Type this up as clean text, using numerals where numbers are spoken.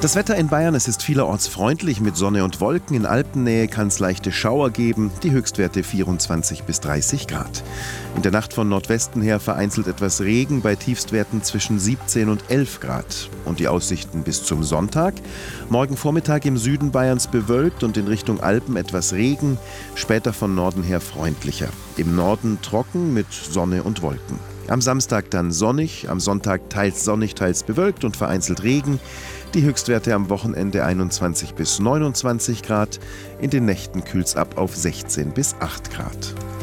Das Wetter in Bayern, es ist vielerorts freundlich mit Sonne und Wolken. In Alpennähe kann es leichte Schauer geben, die Höchstwerte 24 bis 30 Grad. In der Nacht von Nordwesten her vereinzelt etwas Regen bei Tiefstwerten zwischen 17 und 11 Grad. Und die Aussichten bis zum Sonntag? Morgen Vormittag im Süden Bayerns bewölkt und in Richtung Alpen etwas Regen, später von Norden her freundlicher. Im Norden trocken mit Sonne und Wolken. Am Samstag dann sonnig, am Sonntag teils sonnig, teils bewölkt und vereinzelt Regen. Die Höchstwerte am Wochenende 21 bis 29 Grad. In den Nächten kühlt's ab auf 16 bis 8 Grad.